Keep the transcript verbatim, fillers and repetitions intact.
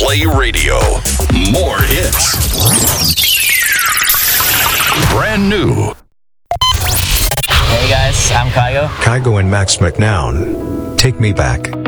Play Radio. More hits. Brand new. Hey guys, I'm Kygo. Kygo and Max McNown. Take Me Back.